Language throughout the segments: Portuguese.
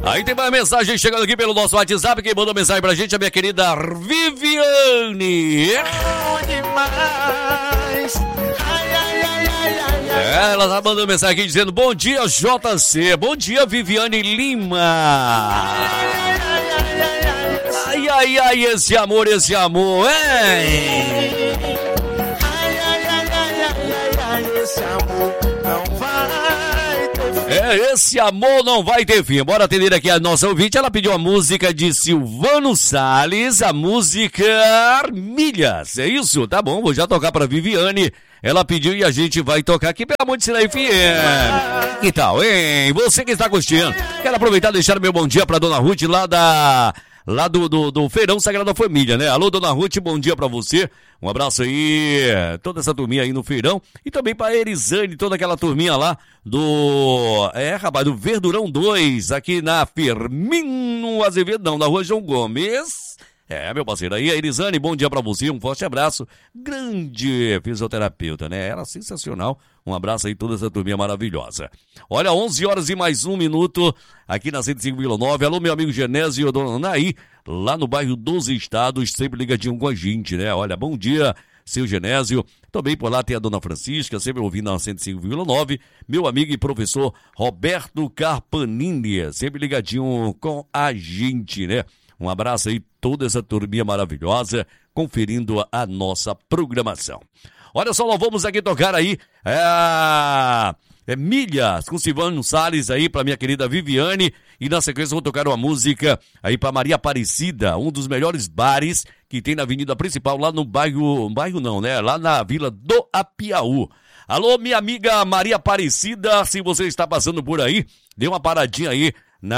Aí tem uma mensagem chegando aqui pelo nosso WhatsApp. Quem mandou mensagem pra gente é a minha querida Viviane. Ela tá mandando mensagem aqui dizendo: bom dia, JC. Bom dia, Viviane Lima. Ai, esse amor, hein? Esse amor não vai ter fim. Esse amor não vai ter fim. Bora atender aqui a nossa ouvinte. Ela pediu a música de Silvano Salles, a música Milhas. É isso? Tá bom, vou já tocar pra Viviane. Ela pediu e a gente vai tocar aqui pela Monte Sinai FM. Que tal, hein? Você que está curtindo. Quero aproveitar e deixar o meu bom dia pra Dona Ruth lá do Feirão Sagrada Família, né? Alô, Dona Ruth, bom dia pra você. Um abraço aí, toda essa turminha aí no Feirão. E também pra Erisane, toda aquela turminha lá do Verdurão 2, aqui na Firmino Azevedo, não, na Rua João Gomes. Meu parceiro aí, a Erisane, bom dia pra você, um forte abraço. Grande fisioterapeuta, né? Ela sensacional. Um abraço aí, toda essa turminha maravilhosa. Olha, 11 horas e mais 1 minuto, aqui na 105,9. Alô, meu amigo Genésio e a dona Anaí, lá no bairro dos Estados, sempre ligadinho com a gente, né? Olha, bom dia, seu Genésio. Também por lá tem a dona Francisca, sempre ouvindo na 105,9. Meu amigo e professor Roberto Carpanini, sempre ligadinho com a gente, né? Um abraço aí, toda essa turminha maravilhosa, conferindo a nossa programação. Olha só, nós vamos aqui tocar aí Milhas com Silvano Salles aí pra minha querida Viviane. E na sequência vou tocar uma música aí pra Maria Aparecida, um dos melhores bares que tem na avenida principal, lá no bairro não, né? Lá na Vila do Apiaú. Alô, minha amiga Maria Aparecida, se você está passando por aí, dê uma paradinha aí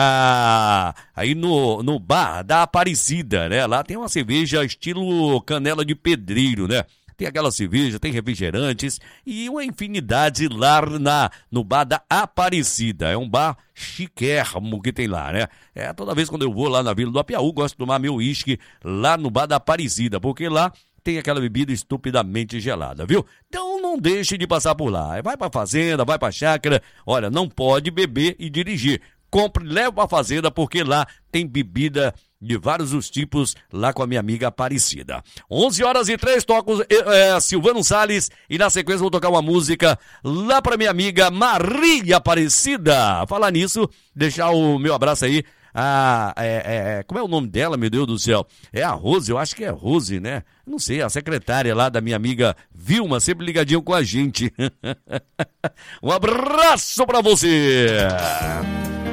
no bar da Aparecida, né? Lá tem uma cerveja estilo canela de pedreiro, né? Tem aquela cerveja, tem refrigerantes e uma infinidade lá no bar da Aparecida. É um bar chiquérrimo que tem lá, né? Toda vez quando eu vou lá na Vila do Apiaú, gosto de tomar meu uísque lá no bar da Aparecida, porque lá tem aquela bebida estupidamente gelada, viu? Então não deixe de passar por lá. Vai pra fazenda, vai pra chácara. Olha, não pode beber e dirigir. Compre, leve pra fazenda, porque lá tem bebida de vários os tipos, lá com a minha amiga Aparecida. 11 horas e 3, toco Silvano Salles, e na sequência vou tocar uma música lá pra minha amiga Maria Aparecida. Falar nisso, deixar o meu abraço aí. Como é o nome dela, meu Deus do céu? É a Rose, eu acho que é Rose, né? Não sei, a secretária lá da minha amiga Vilma, sempre ligadinho com a gente. Um abraço pra você!